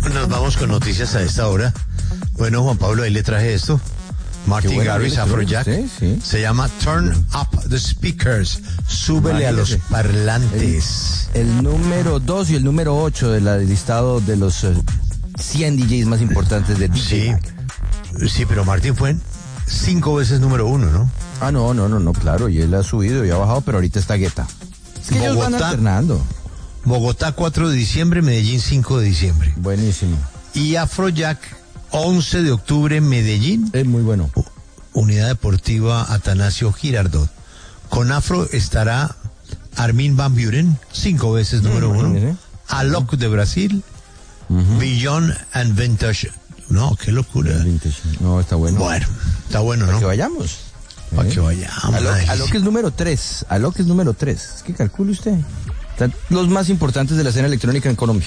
Nos vamos con noticias a esta hora. Bueno, Juan Pablo, ahí le traje esto. Martin bueno, Garrix, Afrojack. Sí. Se llama Turn Up the Speakers. Súbele a los parlantes. El número 2 y el número 8 del listado de los 100 DJs más importantes de DJ. Sí, pero Martin fue 5 veces número 1, ¿no? Ah, no, claro. Y él ha subido y ha bajado, pero ahorita está Guetta. Es que ellos van alternando. Bogotá 4 de diciembre, Medellín 5 de diciembre. Buenísimo. Y Afrojack 11 de octubre, Medellín. Es muy bueno. Unidad Deportiva Atanasio Girardot. Con Afro estará Armin van Buuren, 5 veces número 1. Alok de Brasil. Beyond and Vintage. No, qué locura. No, está bueno. Bueno, está bueno, ¿no? Para que vayamos. Para que vayamos. Alok es número 3. Alok es número 3. Es que calcule usted. Están los más importantes de la escena electrónica en Colombia.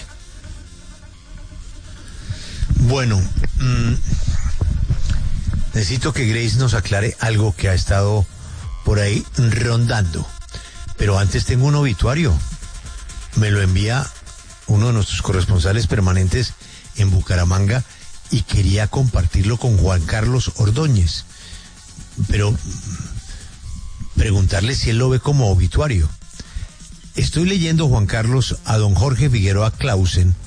Bueno, necesito que Grace nos aclare algo que ha estado por ahí rondando. Pero antes tengo un obituario. Me lo envía uno de nuestros corresponsales permanentes en Bucaramanga y quería compartirlo con Juan Carlos Ordóñez. Pero preguntarle si él lo ve como obituario. Estoy leyendo, Juan Carlos, a don Jorge Figueroa Clausen,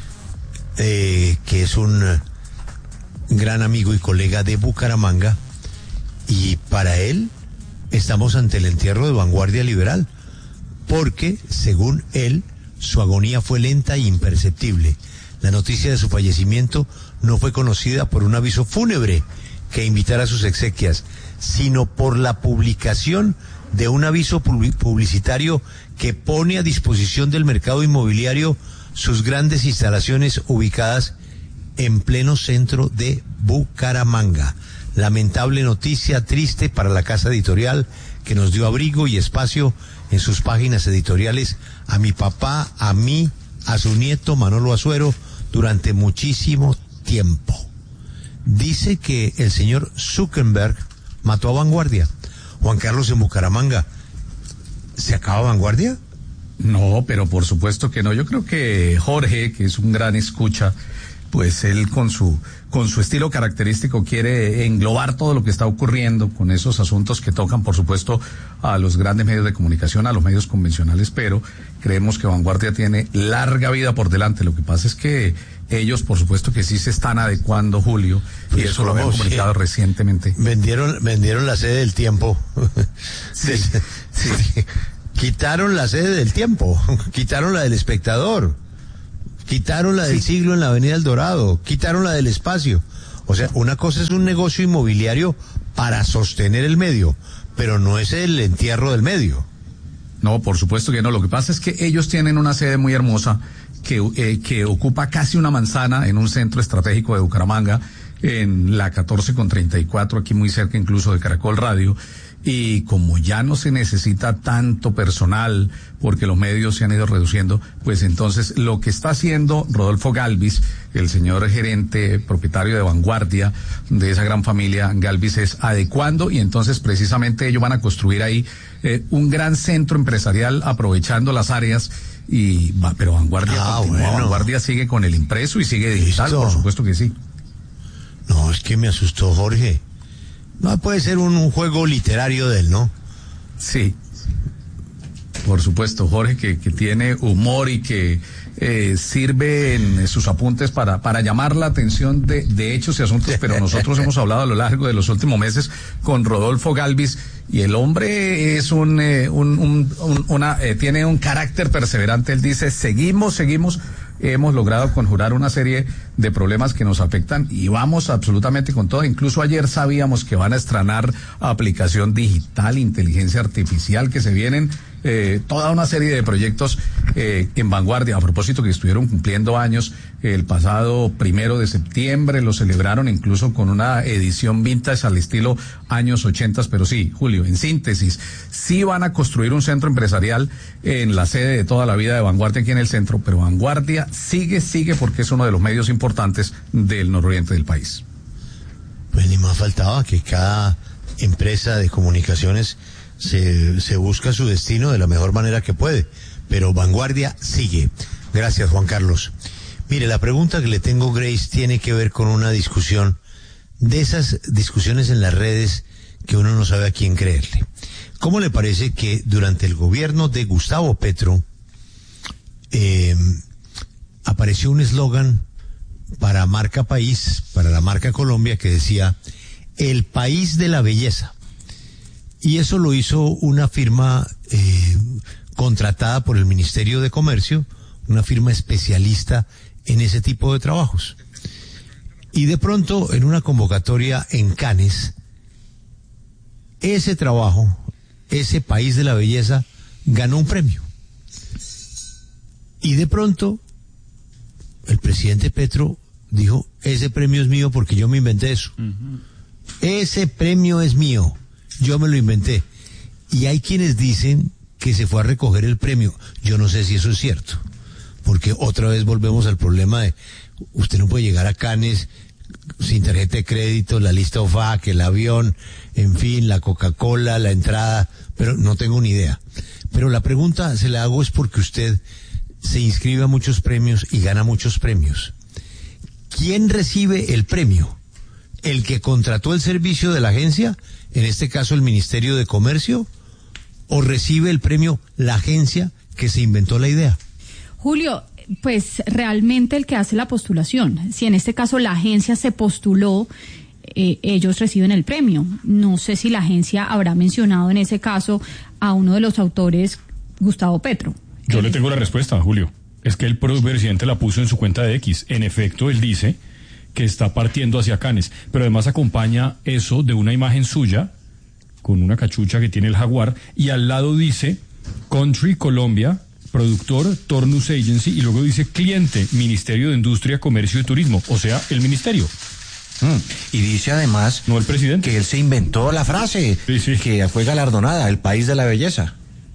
que es un gran amigo y colega de Bucaramanga, y para él estamos ante el entierro de vanguardia liberal, porque, según él, su agonía fue lenta e imperceptible. La noticia de su fallecimiento no fue conocida por un aviso fúnebre que invitara a sus exequias, sino por la publicación de un aviso publicitario que pone a disposición del mercado inmobiliario sus grandes instalaciones ubicadas en pleno centro de Bucaramanga. Lamentable noticia, triste para la casa editorial que nos dio abrigo y espacio en sus páginas editoriales a mi papá, a mí, a su nieto Manolo Azuero durante muchísimo tiempo. Dice que el señor Zuckerberg mató a Vanguardia. Juan Carlos, en Bucaramanga, ¿se acaba Vanguardia? No, pero por supuesto que no. Yo creo que Jorge, que es un gran escucha, pues él con su estilo característico quiere englobar todo lo que está ocurriendo con esos asuntos que tocan, por supuesto, a los grandes medios de comunicación, a los medios convencionales, pero creemos que Vanguardia tiene larga vida por delante. Lo que pasa es que ellos, por supuesto que sí se están adecuando, Julio, y eso lo hemos comunicado recientemente. Vendieron la sede del Tiempo. Sí. Quitaron la sede del Tiempo, quitaron la del Espectador, quitaron la del Siglo en la Avenida El Dorado, quitaron la del Espacio. O sea, una cosa es un negocio inmobiliario para sostener el medio, pero no es el entierro del medio. No, por supuesto que no. Lo que pasa es que ellos tienen una sede muy hermosa que ocupa casi una manzana en un centro estratégico de Bucaramanga, en la 14/34, aquí muy cerca incluso de Caracol Radio. Y como ya no se necesita tanto personal, porque los medios se han ido reduciendo, pues entonces lo que está haciendo Rodolfo Galvis, el señor gerente propietario de Vanguardia, de esa gran familia Galvis, es adecuando, y entonces precisamente ellos van a construir ahí un gran centro empresarial aprovechando las áreas. Pero Vanguardia Vanguardia sigue con el impreso y sigue digital. ¿Listo? Por supuesto que sí. No, es que me asustó Jorge. No puede ser un juego literario de él, ¿no? Sí, por supuesto, Jorge, que tiene humor y que sirve en sus apuntes para llamar la atención de hechos y asuntos, pero nosotros hemos hablado a lo largo de los últimos meses con Rodolfo Galvis, y el hombre es tiene un carácter perseverante. Él dice, seguimos, hemos logrado conjurar una serie de problemas que nos afectan y vamos absolutamente con todo. Incluso ayer sabíamos que van a estrenar aplicación digital, inteligencia artificial, que se vienen toda una serie de proyectos en Vanguardia. A propósito, que estuvieron cumpliendo años el pasado 1 de septiembre, lo celebraron incluso con una edición vintage al estilo años 80, pero sí, Julio, en síntesis, sí van a construir un centro empresarial en la sede de toda la vida de Vanguardia aquí en el centro, pero Vanguardia sigue porque es uno de los medios importantes del nororiente del país. Pues ni más faltaba que cada empresa de comunicaciones se busca su destino de la mejor manera que puede, pero Vanguardia sigue. Gracias, Juan Carlos. Mire, la pregunta que le tengo, Grace, tiene que ver con una discusión, de esas discusiones en las redes que uno no sabe a quién creerle. ¿Cómo le parece que durante el gobierno de Gustavo Petro apareció un eslogan para marca país, para la marca Colombia, que decía el país de la belleza? Y eso lo hizo una firma contratada por el Ministerio de Comercio, una firma especialista en ese tipo de trabajos. Y de pronto, en una convocatoria en Cannes, ese trabajo, ese país de la belleza, ganó un premio. Y de pronto, el presidente Petro dijo, ese premio es mío porque yo me inventé eso. Ese premio es mío, yo me lo inventé. Y hay quienes dicen que se fue a recoger el premio. Yo no sé si eso es cierto, porque otra vez volvemos al problema de, usted no puede llegar a Cannes sin tarjeta de crédito, la lista OFAC, el avión, en fin, la Coca-Cola, la entrada, pero no tengo ni idea. Pero la pregunta se la hago es porque usted se inscribe a muchos premios y gana muchos premios. ¿Quién recibe el premio? ¿El que contrató el servicio de la agencia, en este caso el Ministerio de Comercio, o recibe el premio la agencia que se inventó la idea? Julio, pues realmente el que hace la postulación, si en este caso la agencia se postuló, ellos reciben el premio. No sé si la agencia habrá mencionado en ese caso a uno de los autores, Gustavo Petro. Yo le tengo la respuesta, Julio. Es que el presidente la puso en su cuenta de X. En efecto, él dice que está partiendo hacia Cannes, pero además acompaña eso de una imagen suya con una cachucha que tiene el jaguar, y al lado dice Country Colombia, productor Tornus Agency, y luego dice cliente, Ministerio de Industria, Comercio y Turismo, o sea, el ministerio. Y dice además, no el presidente, que él se inventó la frase, sí. Que fue galardonada, el país de la belleza.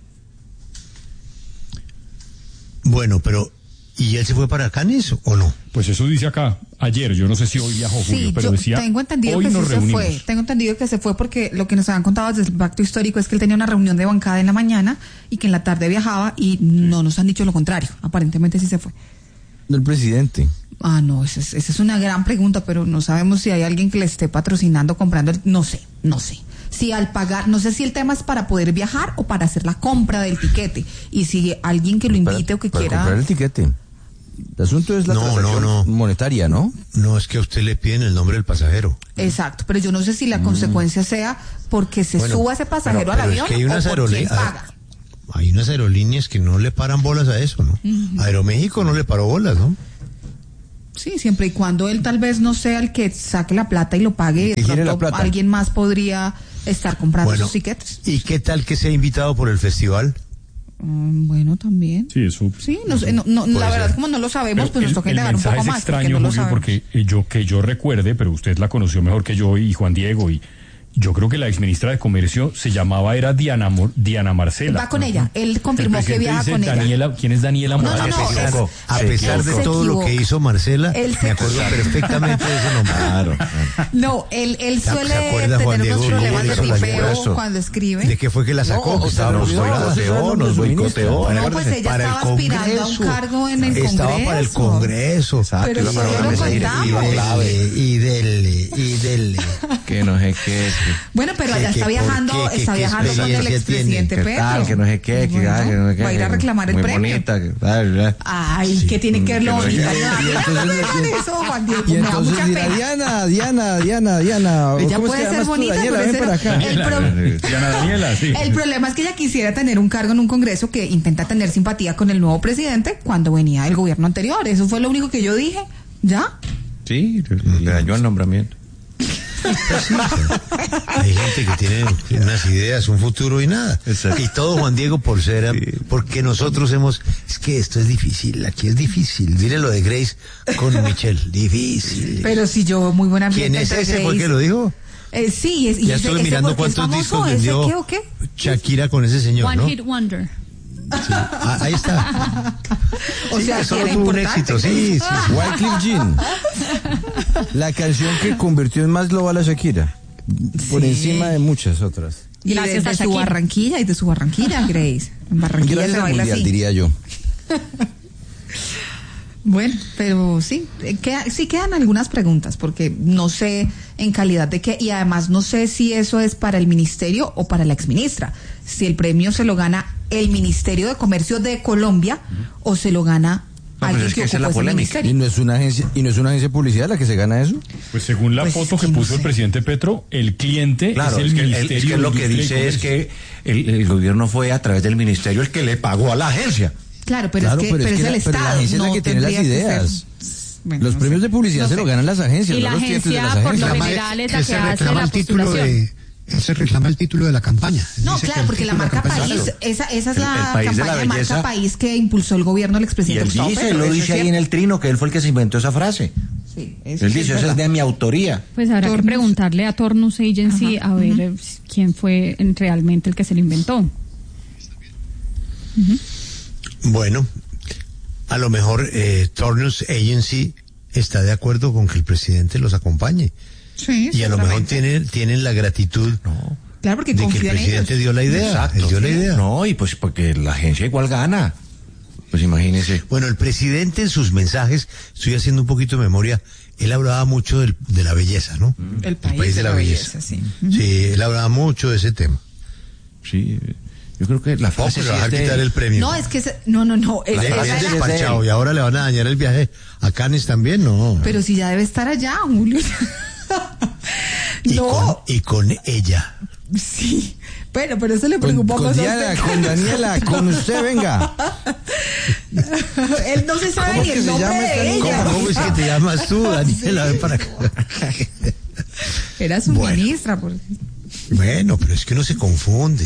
Bueno, pero ¿y él se fue para Cannes o no? Pues eso dice acá, ayer, yo no sé si hoy viajó Julio, pero decía, tengo entendido hoy que nos sí reunimos. se fue. Tengo entendido que se fue porque lo que nos habían contado desde el pacto histórico es que él tenía una reunión de bancada en la mañana y que en la tarde viajaba, y no nos han dicho lo contrario. Aparentemente sí se fue. Del presidente. Ah, no, esa es una gran pregunta, pero no sabemos si hay alguien que le esté patrocinando, comprando, no sé. Si al pagar, no sé si el tema es para poder viajar o para hacer la compra del tiquete, y si alguien que lo invite o que para quiera comprar el tiquete. El asunto es la transacción monetaria, ¿no? No, es que a usted le piden el nombre del pasajero. Exacto, pero yo no sé si la consecuencia sea porque se suba ese pasajero al avión, es que hay unas o por quién paga. Hay unas aerolíneas que no le paran bolas a eso, ¿no? Aeroméxico no le paró bolas, ¿no? Sí, siempre y cuando él tal vez no sea el que saque la plata y lo pague, de pronto alguien más podría estar comprando esos tiquetes. ¿Y qué tal que sea invitado por el festival? Bueno, también. Sí, eso. Sí, la verdad, como no lo sabemos, Pero pues nos toca indagar un poco más. Es extraño, no Julio, porque yo recuerde, pero usted la conoció mejor que yo y Juan Diego, y yo creo que la exministra de Comercio se llamaba, era Diana Marcela. Va con ella, él confirmó que viaja con ella. ¿Quién es Daniela Morales? A pesar de todo lo que hizo Marcela, me acuerdo perfectamente de ese nombre. Claro. No, él suele acuerdas, Juan tener unos Diego, problemas de cómo le hizo tipeo cuando escribe. ¿De qué fue que la sacó? No, Que estaba nos boicoteó. No, pues ella estaba aspirando a un cargo en el Congreso. Estaba para el Congreso. Exacto, Pero iba para una mesa Y dele. Que no sé qué. Bueno, pero allá está viajando con el expresidente Petro. Que no sé qué, que no sé qué. Va a ir a reclamar el muy premio. Bonita. Ay, ¿qué tiene que ver lo bonita? Y entonces dirá, Diana. Ella ¿Cómo puede es que ser llamas tú, bonita, Daniela? pero Ven para acá. Diana Daniela, sí. El problema es que ella quisiera tener un cargo en un Congreso que intenta tener simpatía con el nuevo presidente cuando venía del gobierno anterior. Eso fue lo único que yo dije. ¿Ya? Sí, le dañó el nombramiento. Hay gente que tiene unas ideas, un futuro y nada. Exacto. Y todo, Juan Diego, porque nosotros es que esto es difícil, aquí es difícil. Mire lo de Grace con Michelle, difícil. Pero si yo, muy buena ambiente. ¿Quién es ese? ¿Por qué lo dijo? Sí, ya estuve mirando cuántos discos vendió Shakira con ese señor, ¿no? One Hit Wonder. Sí, ahí está. O sea, solo que era tuvo un importante. éxito, sí. Wyclef Jean. La canción que convirtió en más global a Shakira. Por encima de muchas otras. Y Gracias a de su Shakira. Barranquilla, Grace. En Barranquilla Gracias se al baila mundial, así. diría yo. Bueno, pero sí quedan algunas preguntas, porque no sé en calidad de qué, y además no sé si eso es para el ministerio o para la exministra. Si el premio se lo gana el Ministerio de Comercio de Colombia o se lo gana alguien que ocupó ese ministerio. ¿Y no es una agencia de publicidad la que se gana eso? Pues según la Pues foto es que que no puso el sé. presidente Petro, el cliente Claro, es el ministerio. es que lo de que Industria y dice es Comercio. que el gobierno fue a través del ministerio el que le pagó a la agencia. Claro, pero es el pero Estado. la agencia es la no que tiene las tendría que ideas. ser- bueno, Los no premios sé. de publicidad No se sé. lo ganan las agencias, Y no la los clientes de las agencia, por lo agencias. general, es la que que se hace reclama la el título postulación. se reclama el título de la campaña. No, Dice que claro, el porque la título de marca campaña- país, esa es El la país de la campaña de marca belleza. país que impulsó el gobierno del Y expresidente él Gustavo dice, Petro, lo eso dice es ahí en el cierto. trino, que él fue el que se inventó esa frase. Sí, Él dice, eso es de mi autoría. Pues habrá que Turnus. preguntarle a Turnus Agency a ver quién fue realmente el que se lo inventó. Bueno, a lo mejor Turnus Agency está de acuerdo con que el presidente los acompañe. Sí, Y a lo mejor seguramente. tienen la gratitud Claro, porque de que el confía en presidente ellos. dio la idea. Exacto. Él dio la idea. No, y pues porque la agencia igual gana. Pues imagínese. Bueno, el presidente en sus mensajes, estoy haciendo un poquito de memoria, él hablaba mucho de la belleza, ¿no? El país de la belleza, sí. Sí, él hablaba mucho de ese tema. Sí, yo creo que la Poco frase le sí vas a es de- quitar el premio. No, es que no. Le esa habían es de despachado él. y ahora le van a dañar el viaje a Cannes también, no. Pero si ya debe estar allá, Julio. Y, No, y con ella. sí. Bueno, pero eso le Con preocupa más a Diana, usted. con Daniela, con usted, venga. Él no se sabe ¿Cómo ni que el se nombre llama de esta ella. ¿Cómo es que te llamas tú, Daniela? Ven para acá. Era su Bueno. ministra. Bueno, pero es que uno se confunde.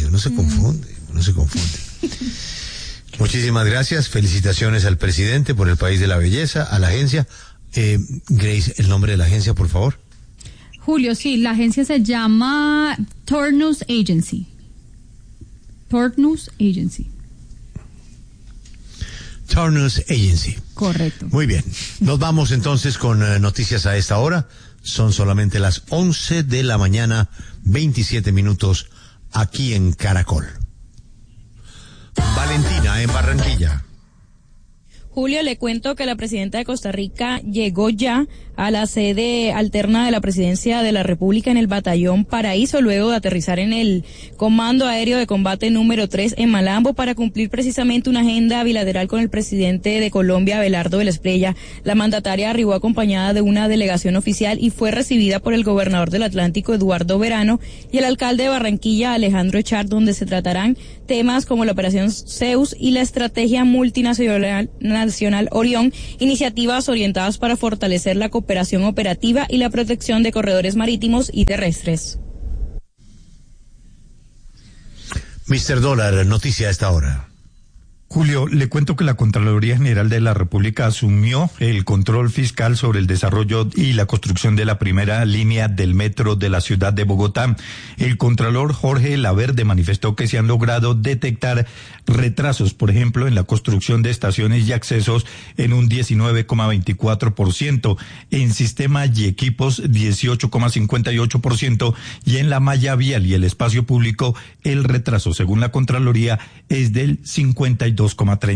Muchísimas gracias, felicitaciones al presidente por el país de la belleza, a la agencia. Grace, el nombre de la agencia, por favor. Julio, sí, la agencia se llama Turnus Agency. Turnus Agency. Turnus Agency. Correcto. Muy bien, nos vamos entonces con noticias a esta hora. Son solamente las 11 de la mañana, 27 minutos, aquí en Caracol. Valentina, en Barranquilla. Julio, le cuento que la presidenta de Costa Rica llegó ya a la sede alterna de la Presidencia de la República en el Batallón Paraíso, luego de aterrizar en el Comando Aéreo de Combate número 3 en Malambo para cumplir precisamente una agenda bilateral con el presidente de Colombia, Abelardo de la Espriella. La mandataria arribó acompañada de una delegación oficial y fue recibida por el gobernador del Atlántico, Eduardo Verano, y el alcalde de Barranquilla, Alejandro Echar, donde se tratarán temas como la operación Zeus y la estrategia multinacional Orión, iniciativas orientadas para fortalecer la cooperación operativa y la protección de corredores marítimos y terrestres. Mr. Dólar, noticia a esta hora. Julio, le cuento que la Contraloría General de la República asumió el control fiscal sobre el desarrollo y la construcción de la primera línea del metro de la ciudad de Bogotá. El Contralor Jorge Laverde manifestó que se han logrado detectar retrasos, por ejemplo, en la construcción de estaciones y accesos en un 19,24%, en sistema y equipos 18,58% y en la malla vial y el espacio público el retraso, según la Contraloría, es del 52,34%.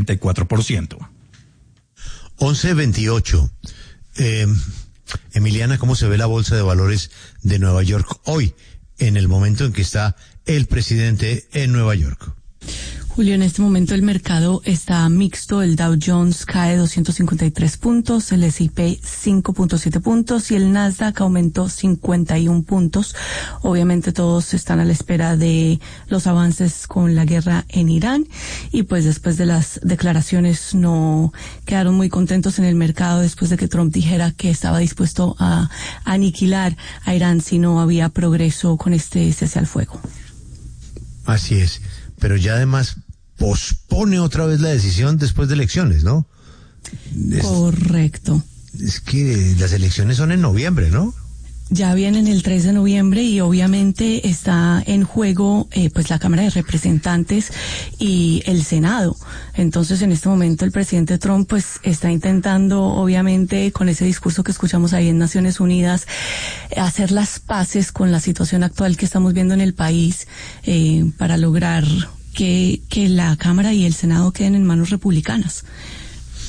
11:28. Emiliana, ¿cómo se ve la bolsa de valores de Nueva York hoy, en el momento en que está el presidente en Nueva York? Julio, en este momento el mercado está mixto. El Dow Jones cae 253 puntos, el S&P 5.7 puntos y el Nasdaq aumentó 51 puntos. Obviamente todos están a la espera de los avances con la guerra en Irán y pues después de las declaraciones no quedaron muy contentos en el mercado después de que Trump dijera que estaba dispuesto a aniquilar a Irán si no había progreso con este cese al fuego. Así es, pero ya además pospone otra vez la decisión después de elecciones, ¿no? Correcto. Es que las elecciones son en noviembre, ¿no? Ya vienen el 3 de noviembre y obviamente está en juego pues la Cámara de Representantes y el Senado. Entonces en este momento el presidente Trump pues está intentando obviamente con ese discurso que escuchamos ahí en Naciones Unidas hacer las paces con la situación actual que estamos viendo en el país para lograr que la Cámara y el Senado queden en manos republicanas.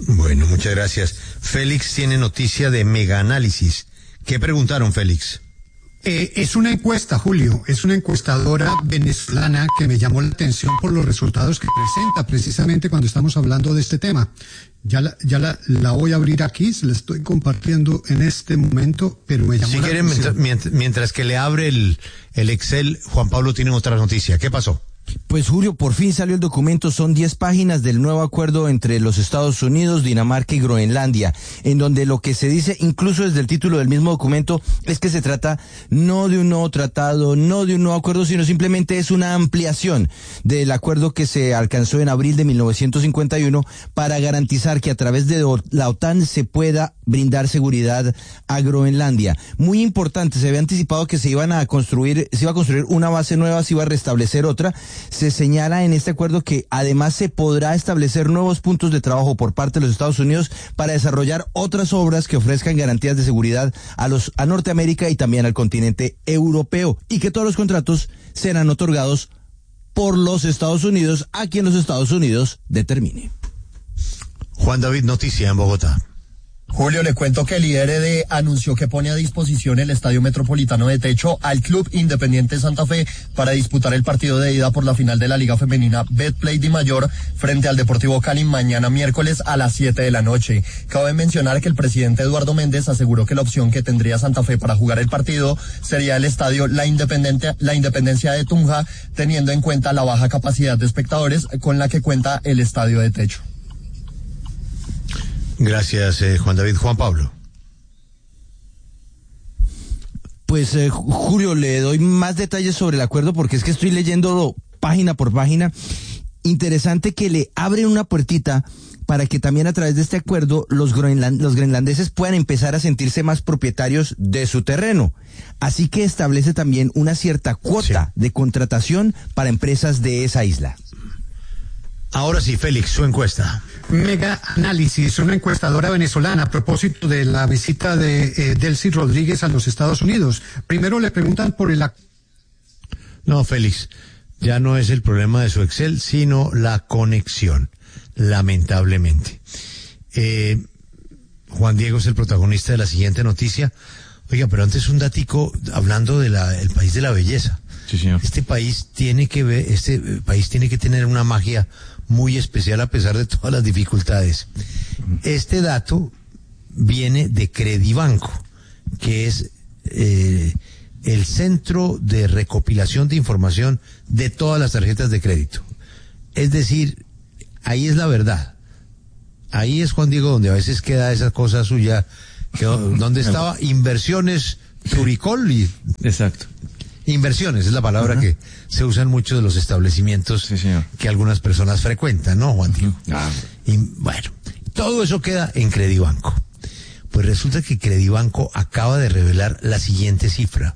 Bueno, muchas gracias. Félix tiene noticia de Mega Análisis. ¿Qué preguntaron, Félix? Es una encuesta, Julio, es una encuestadora venezolana que me llamó la atención por los resultados que presenta precisamente cuando estamos hablando de este tema. Ya la voy a abrir aquí, se la estoy compartiendo en este momento, pero me llamó la atención. Mientras que le abre el Excel, Juan Pablo tiene otra noticia. ¿Qué pasó? Pues Julio, por fin salió el documento, son 10 páginas del nuevo acuerdo entre los Estados Unidos, Dinamarca y Groenlandia, en donde lo que se dice, incluso desde el título del mismo documento, es que se trata no de un nuevo tratado, no de un nuevo acuerdo, sino simplemente es una ampliación del acuerdo que se alcanzó en abril de 1951 para garantizar que a través de la OTAN se pueda brindar seguridad a Groenlandia. Muy importante, se había anticipado que se iba a construir una base nueva, se iba a restablecer otra. Se señala en este acuerdo que además se podrá establecer nuevos puntos de trabajo por parte de los Estados Unidos para desarrollar otras obras que ofrezcan garantías de seguridad a Norteamérica y también al continente europeo, y que todos los contratos serán otorgados por los Estados Unidos a quien los Estados Unidos determine. Juan David, noticia en Bogotá. Julio, le cuento que el IRD anunció que pone a disposición el Estadio Metropolitano de Techo al Club Independiente Santa Fe para disputar el partido de ida por la final de la Liga Femenina Betplay Di Mayor frente al Deportivo Cali mañana miércoles a las 7 de la noche. Cabe mencionar que el presidente Eduardo Méndez aseguró que la opción que tendría Santa Fe para jugar el partido sería el estadio La Independencia de Tunja, teniendo en cuenta la baja capacidad de espectadores con la que cuenta el Estadio de Techo. Gracias, Juan David. Juan Pablo. Pues Julio, le doy más detalles sobre el acuerdo porque es que estoy leyendo página por página. Interesante que le abren una puertita para que también a través de este acuerdo los groenlandeses puedan empezar a sentirse más propietarios de su terreno. Así que establece también una cierta cuota de contratación para empresas de esa isla. Ahora sí, Félix, su encuesta. Mega Análisis, una encuestadora venezolana a propósito de la visita de Delcy Rodríguez a los Estados Unidos. Primero le preguntan por el... No, Félix, ya no es el problema de su Excel, sino la conexión, lamentablemente. Juan Diego es el protagonista de la siguiente noticia. Oiga, pero antes un datico hablando de el país de la belleza. Sí, señor. Este país tiene que tener una magia muy especial a pesar de todas las dificultades. Este dato viene de Credibanco, que es el centro de recopilación de información de todas las tarjetas de crédito. Es decir, ahí es la verdad. Ahí es, Juan Diego, donde a veces queda esa cosa suya, donde estaba Inversiones Turicol y... Exacto. Inversiones es la palabra que se usa en muchos de los establecimientos que algunas personas frecuentan, ¿no, Juan Diego? Y bueno, todo eso queda en Credibanco. Pues resulta que Credibanco acaba de revelar la siguiente cifra.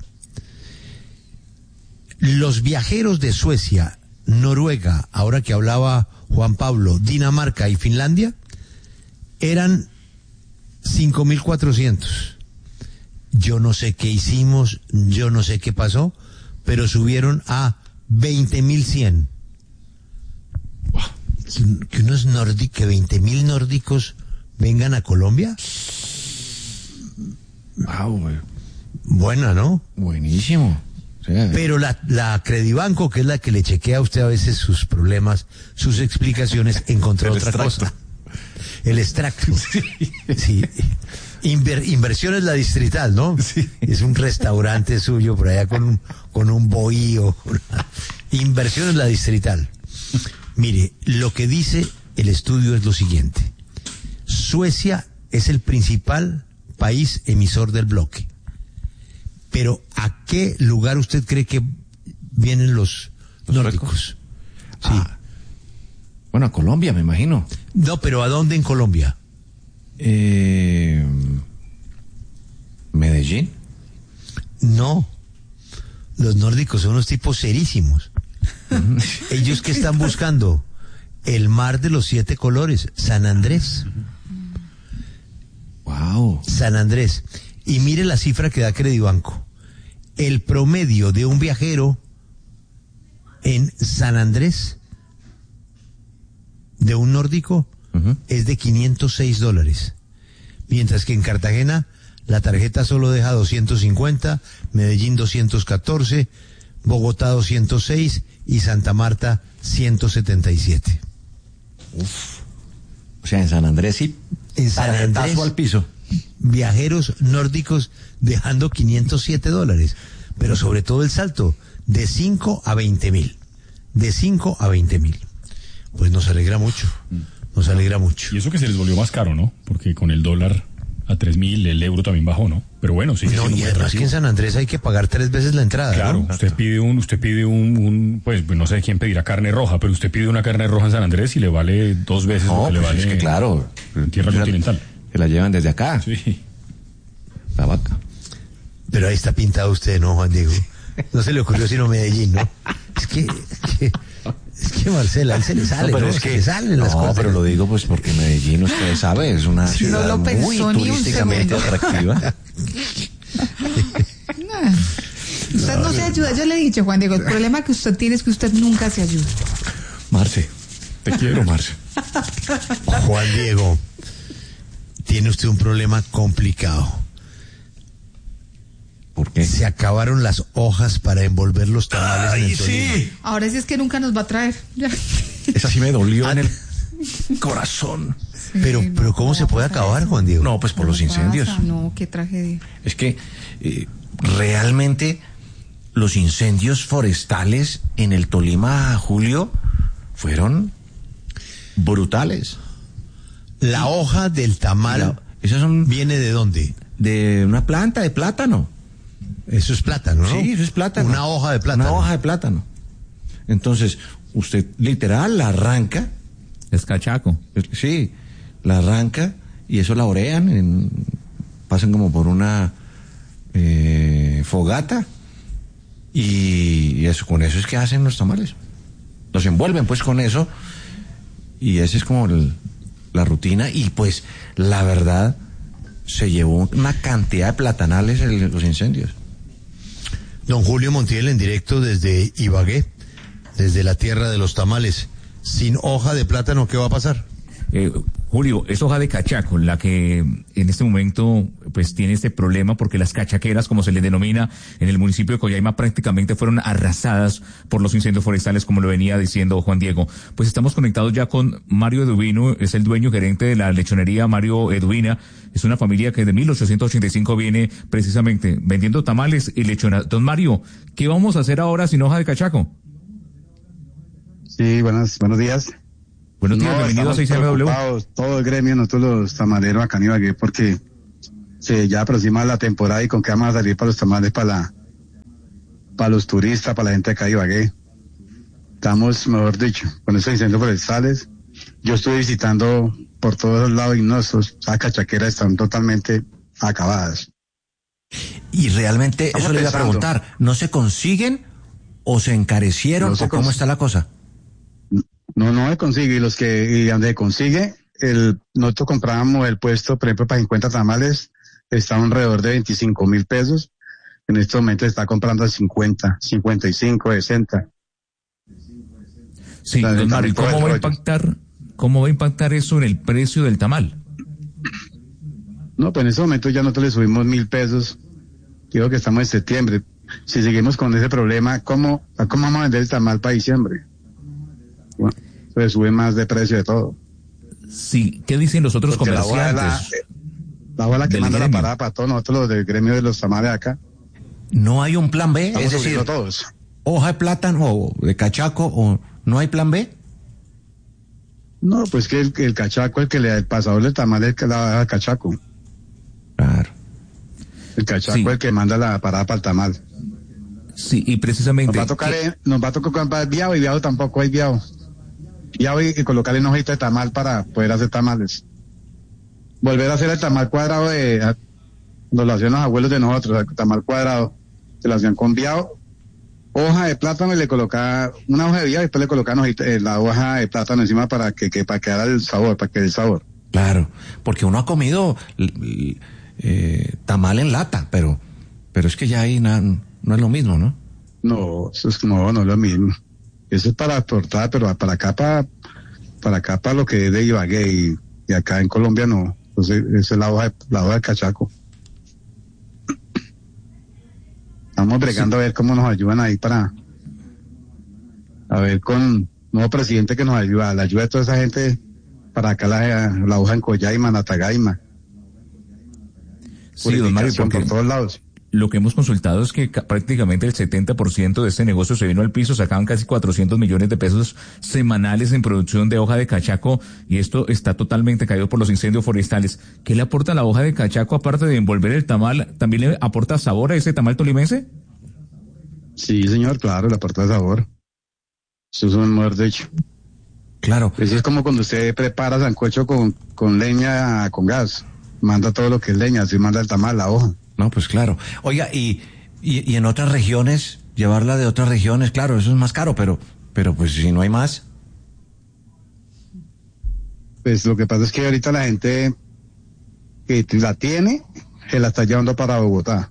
Los viajeros de Suecia, Noruega, ahora que hablaba Juan Pablo, Dinamarca y Finlandia, eran 5.400. Yo no sé qué hicimos, yo no sé qué pasó, pero subieron a 20.100. Que 20.000 nórdicos vengan a Colombia. Wow, buena, ¿no? Buenísimo. Sí. Pero la Credibanco, que es la que le chequea a usted a veces sus problemas, sus explicaciones, encontró otra cosa. El extracto. Sí. Inversiones La Distrital, ¿no? Sí. Es un restaurante suyo por allá con un bohío. Inversiones La Distrital. Mire, lo que dice el estudio es lo siguiente. Suecia es el principal país emisor del bloque. Pero ¿a qué lugar usted cree que vienen los nórdicos? Sí. Bueno, a Colombia, me imagino. No, pero ¿a dónde en Colombia? ¿Medellín? No. Los nórdicos son unos tipos serísimos. Ellos que están buscando el mar de los 7 colores, San Andrés. Wow. San Andrés. Y mire la cifra que da Credibanco. El promedio de un viajero en San Andrés, de un nórdico, es de $506. Mientras que en Cartagena la tarjeta solo deja 250, Medellín 214, Bogotá 206 y Santa Marta 177. Uf. O sea, en San Andrés sí. En San Andrés al piso. Viajeros nórdicos dejando $507, pero sobre todo el salto de 5 a 20.000. De 5 a 20.000. Pues nos alegra mucho. Nos alegra mucho. Y eso que se les volvió más caro, ¿no? Porque con el dólar a 3.000, el euro también bajó, ¿no? Pero bueno, sí. No, y además que en San Andrés hay que pagar 3 veces la entrada. Claro, ¿no? usted pide un, pues no sé quién pedirá carne roja, pero usted pide una carne roja en San Andrés y le vale 2 veces lo que le vale. Es que claro. En tierra continental. Que la llevan desde acá. Sí. La vaca. Pero ahí está pintado usted, ¿no, Juan Diego? No se le ocurrió sino Medellín, ¿no? Es que Marcela, él se le sale, pero ¿no? es que le salen las cosas. pero lo digo pues porque Medellín, usted sabe, es una ciudad no lo muy pensó ni un turísticamente segundo. atractiva. Usted no se ayuda, yo le he dicho, Juan Diego, el problema que usted tiene es que usted nunca se ayuda. Marce, te quiero, Marce. Juan Diego, tiene usted un problema complicado. ¿Por qué? Se acabaron las hojas para envolver los tamales en el Tolima. Ahora sí es que nunca nos va a traer. Ya. Esa sí me dolió en el corazón. Pero ¿cómo se puede acabar, Juan Diego? No, pues por los incendios. No, qué tragedia. Es que realmente los incendios forestales en el Tolima, Julio, fueron brutales. La hoja del tamal ¿viene de dónde? De una planta de plátano. Eso es plátano, ¿no? Sí, eso es plátano. Una hoja de plátano. Una hoja de plátano. Entonces, usted literal la arranca. Es cachaco. Sí, la arranca y eso la orean, pasan como por una fogata y eso, con eso es que hacen los tamales. Los envuelven pues con eso y esa es como la rutina y pues la verdad se llevó una cantidad de platanales en los incendios. Don Julio Montiel en directo desde Ibagué, desde la tierra de los tamales. Sin hoja de plátano, ¿qué va a pasar? Julio, es hoja de cachaco la que en este momento pues tiene este problema porque las cachaqueras, como se les denomina en el municipio de Coyaima, prácticamente fueron arrasadas por los incendios forestales, como lo venía diciendo Juan Diego. Pues estamos conectados ya con Mario Eduvino, es el dueño gerente de la lechonería Mario Eduvina. Es una familia que de 1885 viene precisamente vendiendo tamales y lechonas. Don Mario, ¿qué vamos a hacer ahora sin hoja de cachaco? Sí, buenos días. Buenos días, bienvenido a 6MW. Todo el gremio, nosotros los tamaleros acá en Ibagué, porque se ya aproxima la temporada y con qué vamos a salir para los tamales, para los turistas, para la gente de acá de Ibagué. Estamos, mejor dicho, con esos incendios forestales. Yo estuve visitando por todos lados y esas cachaqueras están totalmente acabadas. Y realmente, eso le iba a preguntar, ¿no se consiguen o se encarecieron o cómo está la cosa? No se consigue, y donde consigue, nosotros comprábamos el puesto, por ejemplo, para 50 tamales, está alrededor de 25.000 pesos. En este momento está comprando a 50, 55, 60. Sí, don Mario, ¿cómo va a impactar eso en el precio del tamal? No, pues en este momento ya nosotros le subimos 1.000 pesos. Digo que estamos en septiembre. Si seguimos con ese problema, ¿cómo vamos a vender el tamal para diciembre? Bueno, se sube más de precio de todo. Sí, ¿qué dicen los otros comerciantes? La abuela que manda la parada para todos nosotros los del gremio de los tamales acá. ¿No hay un plan B? Estamos Es decir, todos. hoja de plátano o de cachaco, o ¿no hay plan B? No, pues que el cachaco, el pasador del tamal es el que la da al cachaco. Claro. El cachaco es el que manda la parada para el tamal. Sí, y precisamente... Nos va a tocar comprar viado, y viado tampoco hay viado. Viado y colocarle una hojita de tamal para poder hacer tamales. Volver a hacer el tamal cuadrado nos lo hacían los abuelos de nosotros, el tamal cuadrado. Se lo hacían con viado, hoja de plátano y le colocaba una hoja de viado y después le colocaban la hoja de plátano encima para que quedara el sabor, para que dé el sabor. Claro, porque uno ha comido tamal en lata, pero es que ya ahí no es lo mismo, ¿no? No, eso no es lo mismo. Eso es para exportar, pero para acá, para para acá, para lo que es de Ibagué y acá en Colombia no. Entonces, esa es la hoja de cachaco. Estamos bregando a ver cómo nos ayudan ahí a ver con nuevo presidente que nos ayuda, la ayuda de toda esa gente para acá la hoja en Coyaima, Natagaima. Sí, don Mario, porque por todos lados. Lo que hemos consultado es que prácticamente el 70% de este negocio se vino al piso, sacaban casi 400 millones de pesos semanales en producción de hoja de cachaco, y esto está totalmente caído por los incendios forestales. ¿Qué le aporta la hoja de cachaco aparte de envolver el tamal? ¿También le aporta sabor a ese tamal tolimense? Sí, señor, claro, le aporta sabor. Eso es un mejor dicho. Claro. Eso es como cuando usted prepara sancocho con leña, con gas. Manda todo lo que es leña, así manda el tamal, la hoja. No, pues claro. Oiga, y en otras regiones, llevarla de otras regiones, claro, eso es más caro, pero pues si no hay más. Pues lo que pasa es que ahorita la gente que la tiene, se la está llevando para Bogotá.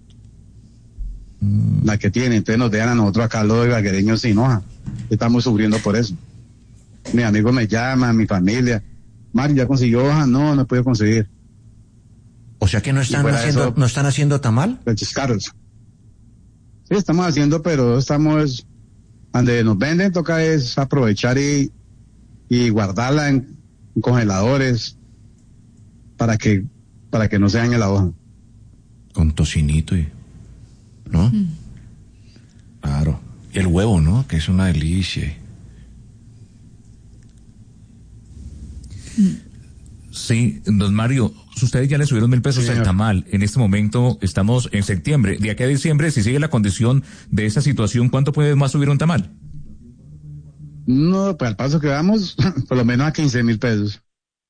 La que tiene, entonces nos dejan a nosotros acá los ibaguereños sin hoja. Estamos sufriendo por eso. Mis amigos me llaman, mi familia. Mario, ¿ya consiguió hoja? No he podido conseguir. O sea que no están haciendo tamal. Caros. Sí, estamos haciendo, pero estamos donde nos venden, toca es aprovechar y guardarla en congeladores para que no se dañe la hoja. Con tocinito ¿no? Claro. Y el huevo, ¿no? Que es una delicia. Sí, don Mario, ustedes ya le subieron 1.000 pesos al tamal. En este momento estamos en septiembre. De aquí a diciembre, si sigue la condición de esa situación, ¿cuánto puede más subir un tamal? No, pues al paso que vamos, por lo menos a 15.000 pesos.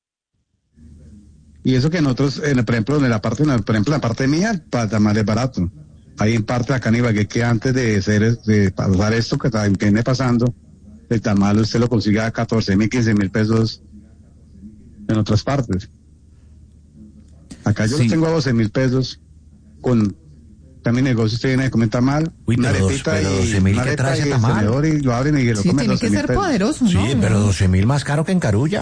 Y eso que nosotros, por ejemplo, la parte mía, para el tamal es barato. Hay en parte acá en Ibagué que antes de pasar esto que viene pasando, el tamal usted lo consigue a 14.000, 15.000 pesos en otras partes. Acá yo lo tengo a 12.000 pesos con también negocio. Usted viene a comer tamal, una arepita y 12.000 que trae ese tamal. Y lo abren y lo sí, comen. Tiene que ser pesos. Poderoso, ¿no? Sí, pero 12.000 más caro que en Carulla.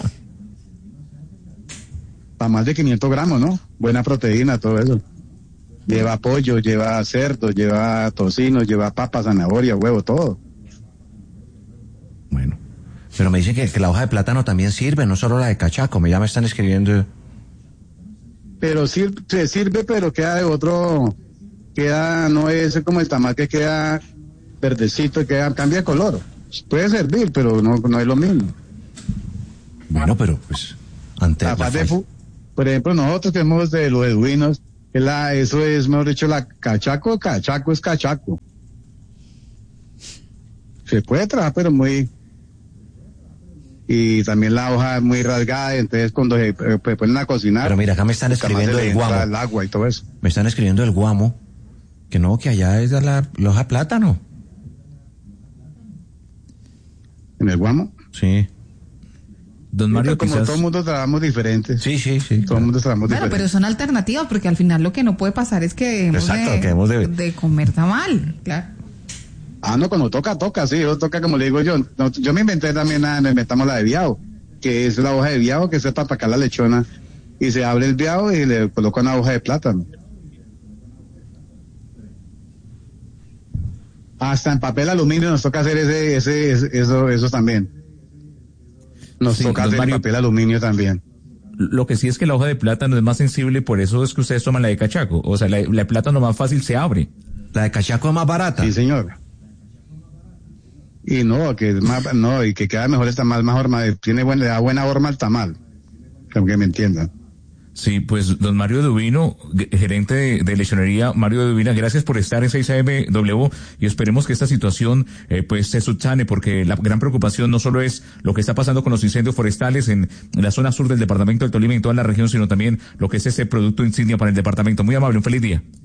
Tamal de 500 gramos, ¿no? Buena proteína, todo eso. Lleva pollo, lleva cerdo, lleva tocino, lleva papa, zanahoria, huevo, todo. Bueno, pero me dicen que la hoja de plátano también sirve, no solo la de cachaco, ya me están escribiendo. Pero se sirve, pero queda de otro, no es como el tamal que queda verdecito, cambia de color. Puede servir, pero no es lo mismo. Bueno, pero pues, por ejemplo, nosotros tenemos de los beduinos, eso es, mejor dicho, la cachaco es cachaco. Se puede trabajar, pero muy... Y también la hoja es muy rasgada, entonces cuando se ponen a cocinar... Pero mira, acá me están escribiendo del guamo. El agua y todo eso. Me están escribiendo del guamo, que allá es la hoja de plátano. ¿En el guamo? Sí. Don Mario, como todo el mundo trabajamos diferentes. Sí. Todo el mundo trabajamos diferentes. Pero son alternativas, porque al final lo que no puede pasar es que debemos de comer tamal, claro. No, cuando toca, sí, toca como le digo yo. Yo me inventé también, nos inventamos la de viao, que es la hoja de viao, que es para atacar la lechona, y se abre el viao y le coloca una hoja de plátano. Hasta en papel aluminio nos toca hacer eso también. Nos toca hacer en papel aluminio también. Lo que sí es que la hoja de plátano es más sensible, por eso es que ustedes toman la de cachaco. O sea, la de plátano más fácil se abre. La de cachaco es más barata. Sí, señor. Y y que queda mejor el tamal, le da buena forma al tamal. Que me entiendan. Sí, pues don Mario Dubino, gerente de lechonería Mario Dubina, gracias por estar en 6AMW y esperemos que esta situación pues se subsane, porque la gran preocupación no solo es lo que está pasando con los incendios forestales en la zona sur del departamento del Tolima y en toda la región, sino también lo que es ese producto insignia para el departamento. Muy amable, un feliz día.